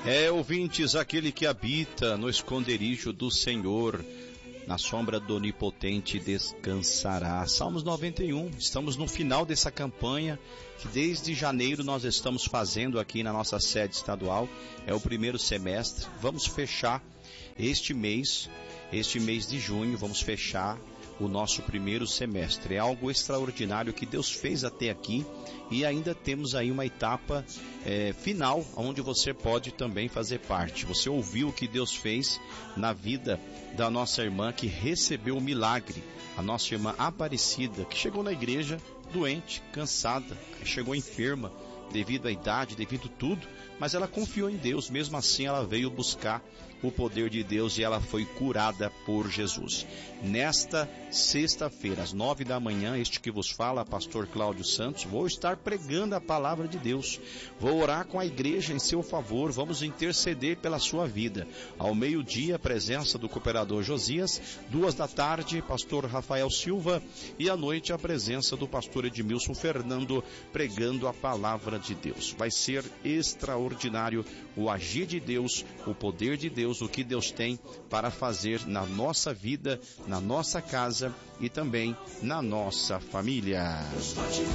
Ouvintes, aquele que habita no esconderijo do Senhor, na sombra do Onipotente descansará. Salmos 91, estamos no final dessa campanha, que desde janeiro nós estamos fazendo aqui na nossa sede estadual. É o primeiro semestre, vamos fechar este mês de junho, vamos fechar o nosso primeiro semestre. É algo extraordinário que Deus fez até aqui, e ainda temos aí uma etapa final, onde você pode também fazer parte. Você ouviu o que Deus fez na vida da nossa irmã que recebeu o milagre, a nossa irmã Aparecida, que chegou na igreja doente, cansada, chegou enferma devido à idade, devido a tudo, mas ela confiou em Deus. Mesmo assim ela veio buscar o poder de Deus e ela foi curada por Jesus. Nesta sexta-feira, às 9 da manhã, este que vos fala, pastor Cláudio Santos, vou estar pregando a palavra de Deus, vou orar com a igreja em seu favor, vamos interceder pela sua vida. Ao meio-dia, a presença do cooperador Josias, 2 da tarde, pastor Rafael Silva, e à noite a presença do pastor Edmilson Fernando, pregando a palavra de Deus. Vai ser extraordinário o agir de Deus, o poder de Deus, o que Deus tem para fazer na nossa vida, na nossa casa e também na nossa família.